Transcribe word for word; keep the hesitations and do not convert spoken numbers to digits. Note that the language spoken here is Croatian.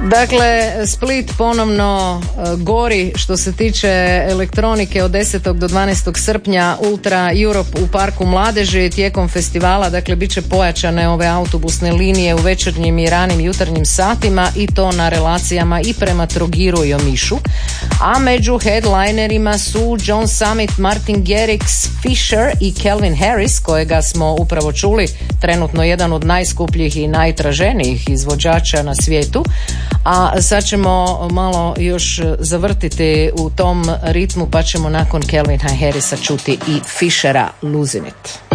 Dakle, Split ponovno uh, gori što se tiče elektronike od desetog do dvanaestog srpnja Ultra Europe u Parku mladeži tijekom festivala. Dakle, bit će pojačane ove autobusne linije u večernjim i ranim jutarnjim satima i to na relacijama i prema Trogiru i Omišu. A među headlinerima su John Summit, Martin Garrix, Fisher i Calvin Harris, kojega smo upravo čuli, trenutno jedan od najskupljih i najtraženijih izvođača na svijetu. A sad ćemo malo još zavrtiti u tom ritmu, pa ćemo nakon Calvina Harrisa čuti i Fishera Losing It.